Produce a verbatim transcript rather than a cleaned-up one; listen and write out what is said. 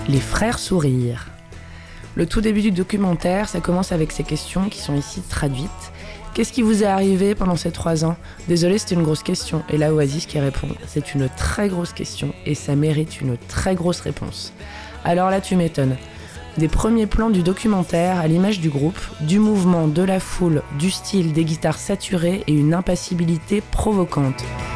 Les frères sourires. Le tout début du documentaire, ça commence avec ces questions qui sont ici traduites. Qu'est-ce qui vous est arrivé pendant ces trois ans ? Désolé, c'était une grosse question. Et là, Oasis qui répond, c'est une très grosse question et ça mérite une très grosse réponse. Alors là, tu m'étonnes. Des premiers plans du documentaire à l'image du groupe, du mouvement, de la foule, du style, des guitares saturées et une impassibilité provocante.